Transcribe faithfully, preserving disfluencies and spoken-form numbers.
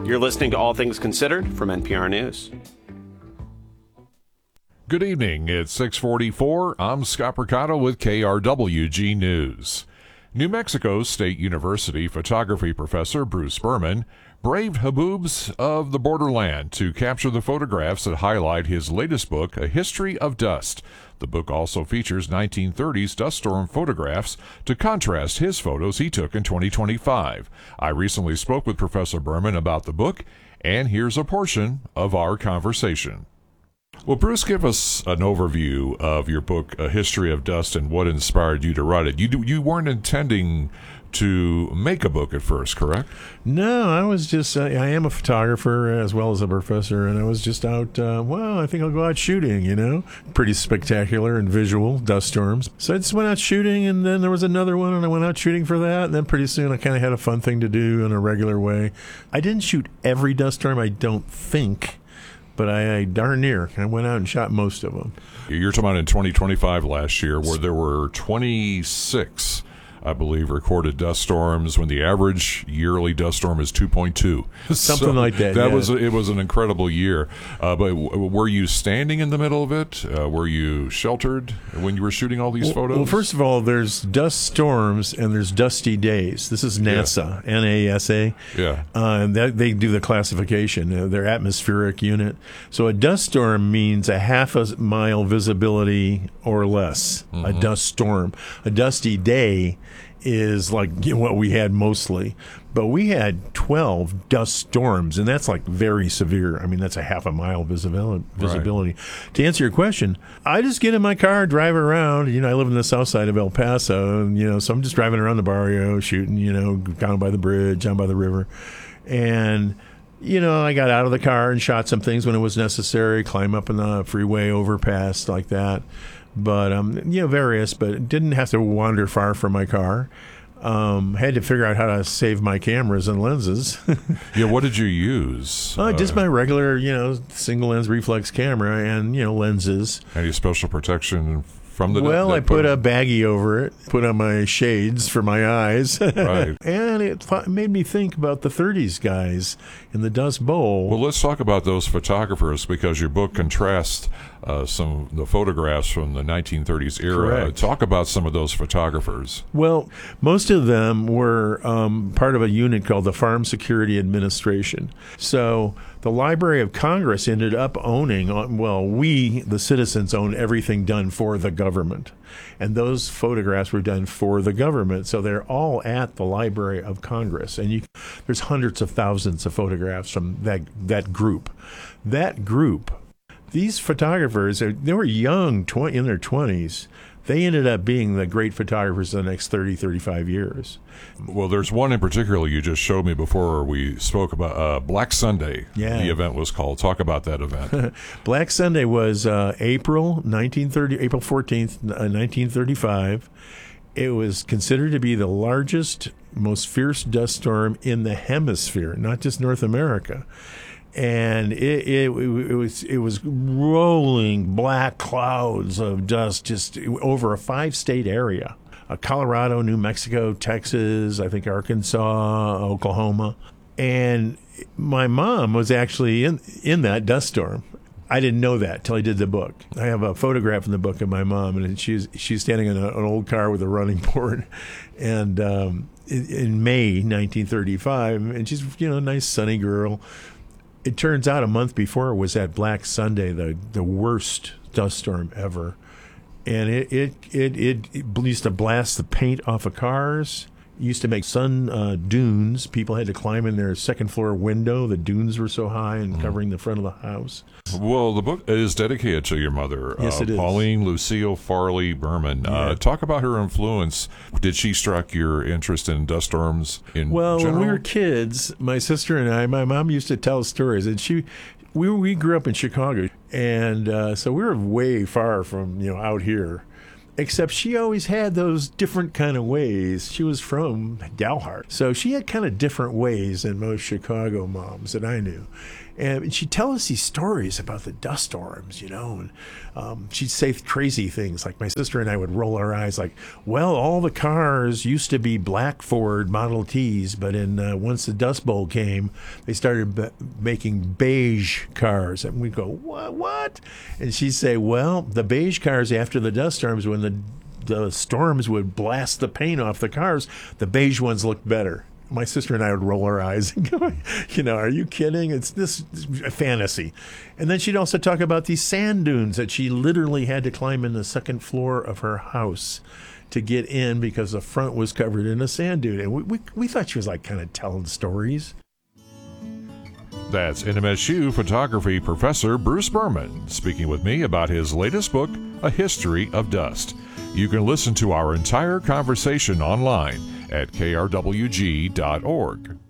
You're listening to All Things Considered from N P R News. Good evening. It's six forty-four. I'm Scott Percato with K R W G News. New Mexico State University photography professor Bruce Berman braved haboobs of the borderland to capture the photographs that highlight his latest book, A History of Dust. The book also features nineteen thirties dust storm photographs to contrast his photos he took in twenty twenty-five. I recently spoke with Professor Berman about the book, and here's a portion of our conversation. Well, Bruce, give us an overview of your book, A History of Dust, and what inspired you to write it. You do, you weren't intending to make a book at first, correct? No, I was just, uh, I am a photographer as well as a professor, and I was just out, uh, well, I think I'll go out shooting, you know? Pretty spectacular and visual, dust storms. So I just went out shooting, and then there was another one, and I went out shooting for that, and then pretty soon I kind of had a fun thing to do in a regular way. I didn't shoot every dust storm, I don't think, but I, I darn near. I went out and shot most of them. You're talking about in twenty twenty-five last year, where there were twenty-six, I believe, recorded dust storms when the average yearly dust storm is two point two. Something so like that. That yeah. was it was an incredible year. Uh, but w- were you standing in the middle of it? Uh, were you sheltered when you were shooting all these well, photos? Well, first of all, there's dust storms and there's dusty days. This is NASA, yeah. N A S A. Yeah. Uh, and that, they do the classification, uh, their atmospheric unit. So a dust storm means a half a mile visibility or less. Mm-hmm. A dust storm. A dusty day is like you know, what we had mostly, but we had twelve dust storms, and that's like very severe. I mean, that's a half a mile visibility. visibility. Right. To answer your question, I just get in my car, drive around. You know, I live in the south side of El Paso, and you know, so I'm just driving around the barrio, shooting. You know, down by the bridge, down by the river, and you know, I got out of the car and shot some things when it was necessary. Climb up in the freeway overpass like that. But, um, you know, various, but didn't have to wander far from my car. Um, had to figure out how to save my cameras and lenses. Yeah, what did you use? Uh, uh, just my regular, you know, single lens reflex camera and, you know, lenses. Any special protection from the... Well, that I put a baggie over it, put on my shades for my eyes. Right. And it th- made me think about the thirties guys in the Dust Bowl. Well, let's talk about those photographers, because your book contrasts uh, some of the photographs from the nineteen thirties era. Correct. Talk about some of those photographers. Well, most of them were um, part of a unit called the Farm Security Administration. So the Library of Congress ended up owning, well, we, the citizens, own everything done for the government. And those photographs were done for the government. So they're all at the Library of Congress. And you, there's hundreds of thousands of photographs from that, that group. That group, these photographers, they were young, twenty, in their twenties. They ended up being the great photographers of the next thirty, thirty-five years. Well, there's one in particular you just showed me before we spoke about uh, Black Sunday. Yeah. The event was called. Talk about that event. Black Sunday was uh, April nineteen thirty, April fourteenth, nineteen thirty-five. It was considered to be the largest, most fierce dust storm in the hemisphere, not just North America. And it, it it was it was rolling black clouds of dust just over a five-state area: uh, Colorado, New Mexico, Texas, I think Arkansas, Oklahoma. And my mom was actually in in that dust storm. I didn't know that till I did the book. I have a photograph in the book of my mom, and she's she's standing in a, an old car with a running board, and um, in, in May nineteen thirty-five, and she's you know a nice sunny girl. It turns out a month before was that Black Sunday, the, the worst dust storm ever. And it, it, it, it, it used to blast the paint off of cars. It used to make sun uh, dunes. People had to climb in their second floor window. The dunes were so high and mm. covering the front of the house. Well, the book is dedicated to your mother, yes, uh, it is. Pauline Lucille Farley Berman. Yeah. Uh, talk about her influence. Did she strike your interest in dust storms in well, general? When we were kids, my sister and I, my mom used to tell stories, and she, we we grew up in Chicago, and uh, so we were way far from you know out here. Except she always had those different kind of ways. She was from Dalhart, so she had kind of different ways than most Chicago moms that I knew. And she'd tell us these stories about the dust storms, you know, and um, she'd say crazy things. Like my sister and I would roll our eyes like, well, all the cars used to be black Ford Model Ts, but in uh, once the Dust Bowl came, they started b- making beige cars. And we'd go, what? What? And she'd say, well, the beige cars after the dust storms, when the the storms would blast the paint off the cars, the beige ones looked better. My sister and I would roll our eyes and go, you know, are you kidding? It's this fantasy. And then she'd also talk about these sand dunes that she literally had to climb in the second floor of her house to get in because the front was covered in a sand dune. And we, we, we thought she was like kind of telling stories. That's N M S U photography professor Bruce Berman speaking with me about his latest book, A History of Dust. You can listen to our entire conversation online at K R W G dot org.